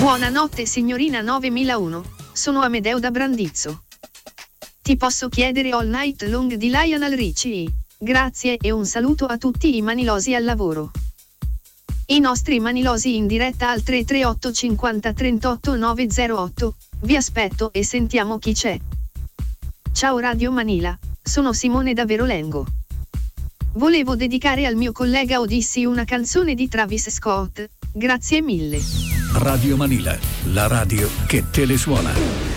Buonanotte signorina 9001, sono Amedeo da Brandizzo. Ti posso chiedere All Night Long di Lionel Richie? Grazie e un saluto a tutti i manilosi al lavoro. I nostri manilosi in diretta al 338 50 38 908, vi aspetto e sentiamo chi c'è. Ciao Radio Manila, sono Simone da Verolengo. Volevo dedicare al mio collega Odissi una canzone di Travis Scott, grazie mille. Radio Manila, la radio che te le suona.